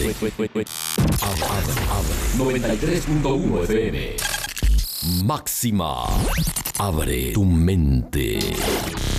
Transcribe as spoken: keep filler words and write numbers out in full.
Abre, abre, abre. noventa y tres punto uno F M. Máxima. Abre tu mente.